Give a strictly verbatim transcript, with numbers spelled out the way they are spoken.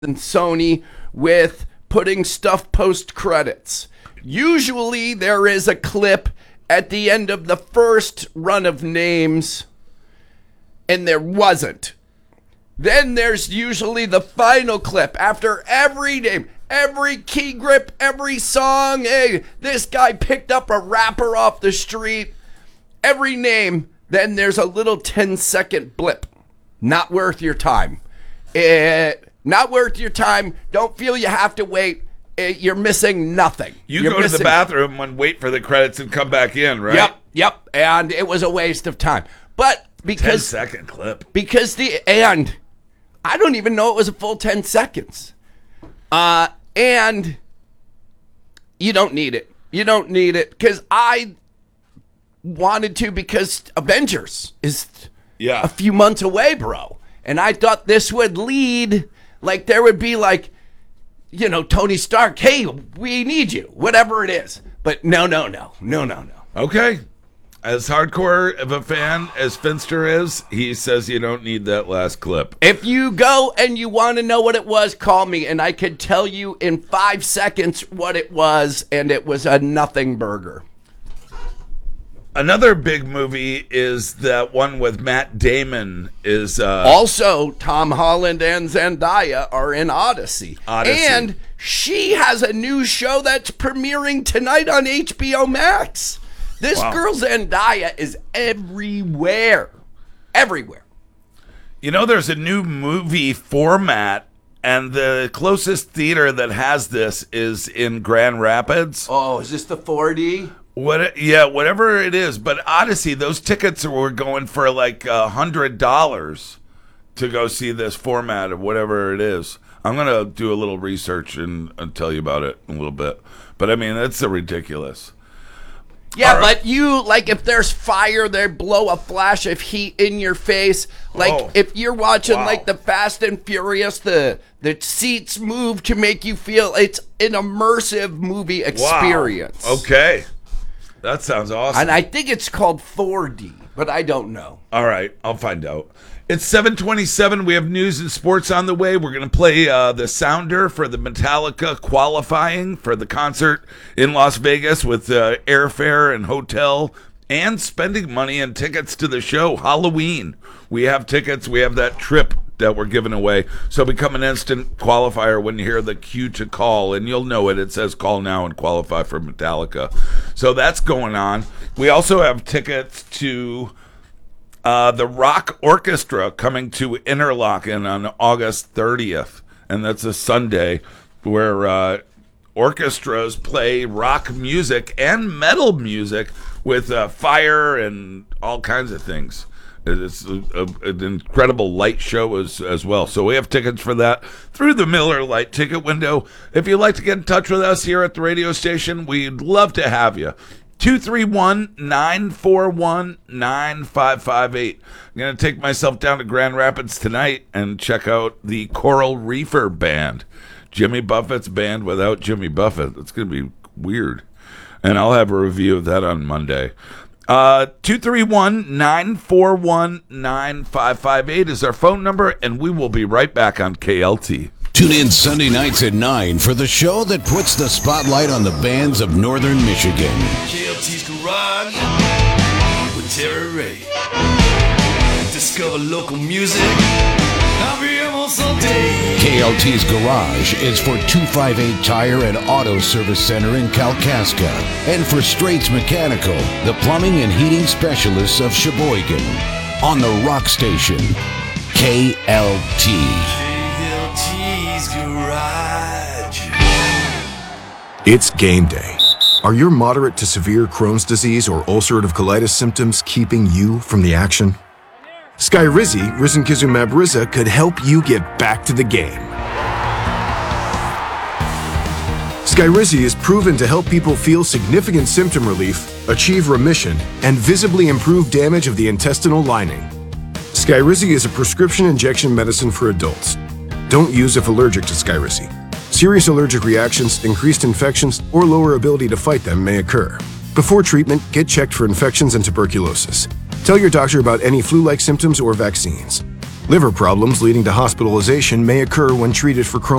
and Sony with putting stuff post credits. Usually there is a clip at the end of the first run of names, and there wasn't. Then there's usually the final clip after every name, every key grip, every song. Hey, this guy picked up a rapper off the street. Every name. Then there's a little ten second blip. Not worth your time. It, not worth your time. Don't feel you have to wait. It, you're missing nothing. You you're go missing, to the bathroom and wait for the credits and come back in, right? Yep, yep. And it was a waste of time. But because ten second clip. Because the and I don't even know it was a full ten seconds. Uh, and you don't need it. You don't need it because I wanted to because Avengers is yeah. a few months away, bro. And I thought this would lead, like there would be like, you know, Tony Stark, hey, we need you, whatever it is. But no, no, no, no, no, no. Okay. As hardcore of a fan as Finster is, he says you don't need that last clip. If you go and you want to know what it was, call me, and I could tell you in five seconds what it was, and it was a nothing burger. Another big movie is that one with Matt Damon. Is uh, also Tom Holland and Zendaya are in Odyssey. Odyssey. And she has a new show that's premiering tonight on H B O Max. This wow. girl Zendaya is everywhere. Everywhere. You know, there's a new movie format, and the closest theater that has this is in Grand Rapids. Oh, is this the four D? What? Yeah, whatever it is. But Odyssey, those tickets were going for like a hundred dollars to go see this format of whatever it is. I'm gonna do a little research and, and tell you about it in a little bit. But I mean, that's a ridiculous. Yeah, right. But you, like, if there's fire, they blow a flash of heat in your face. Like, oh. if you're watching, wow. like, the Fast and Furious, the the seats move to make you feel it's an immersive movie experience. Wow. Okay. That sounds awesome. And I think it's called four D, but I don't know. All right, I'll find out. It's seven twenty-seven. We have news and sports on the way. We're going to play uh, the sounder for the Metallica qualifying for the concert in Las Vegas with uh, airfare and hotel and spending money and tickets to the show. Halloween. We have tickets. We have that trip that we're giving away. So become an instant qualifier when you hear the cue to call, and you'll know it. It says call now and qualify for Metallica. So that's going on. We also have tickets to uh, the Rock Orchestra coming to Interlaken on August thirtieth, and that's a Sunday where uh, orchestras play rock music and metal music with uh, fire and all kinds of things. It's a, a, an incredible light show as, as well. So we have tickets for that through the Miller Lite ticket window. If you'd like to get in touch with us here at the radio station, we'd love to have you. two three one, nine four one, nine five five eight. I'm going to take myself down to Grand Rapids tonight and check out the Coral Reefer Band. Jimmy Buffett's band without Jimmy Buffett. It's going to be weird. And I'll have a review of that on Monday. Uh, two three one, nine four one, nine five five eight is our phone number, and we will be right back on K L T. Tune in Sunday nights at nine for the show that puts the spotlight on the bands of Northern Michigan. K L T's Garage with Terry Ray. Discover local music. I'll be almost all day. K L T's Garage is for two fifty-eight Tire and Auto Service Center in Kalkaska, and for Straits Mechanical, the plumbing and heating specialists of Sheboygan. On the Rock Station, K L T. K L T's Garage. It's game day. Are your moderate to severe Crohn's disease or ulcerative colitis symptoms keeping you from the action? Skyrizi, risankizumab Riza, could help you get back to the game. Skyrizi is proven to help people feel significant symptom relief, achieve remission, and visibly improve damage of the intestinal lining. Skyrizi is a prescription injection medicine for adults. Don't use if allergic to Skyrizi. Serious allergic reactions, increased infections, or lower ability to fight them may occur. Before treatment, get checked for infections and tuberculosis. Tell your doctor about any flu-like symptoms or vaccines. Liver problems leading to hospitalization may occur when treated for Crohn's